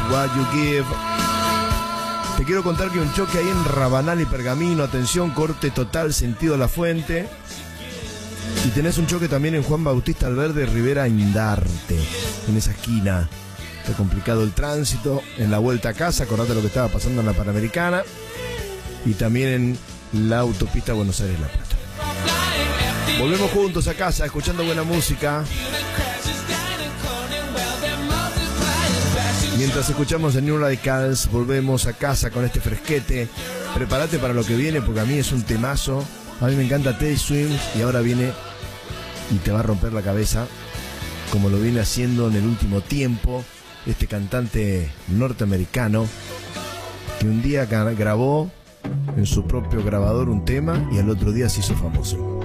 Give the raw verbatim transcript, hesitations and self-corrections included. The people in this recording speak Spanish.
What You Give. Te quiero contar que un choque ahí en Rabanal y Pergamino, atención, corte total, sentido a La Fuente. Y tenés un choque también en Juan Bautista Alverde, Rivera Indarte, en esa esquina. Está complicado el tránsito en la vuelta a casa, acordate lo que estaba pasando en la Panamericana. Y también en la autopista Buenos Aires-La Plata. Volvemos juntos a casa, escuchando buena música. Mientras escuchamos el New Radicals, volvemos a casa con este fresquete. Prepárate para lo que viene, porque a mí es un temazo. A mí me encanta Teddy Swims y ahora viene y te va a romper la cabeza, como lo viene haciendo en el último tiempo este cantante norteamericano que un día grabó en su propio grabador un tema y al otro día se hizo famoso.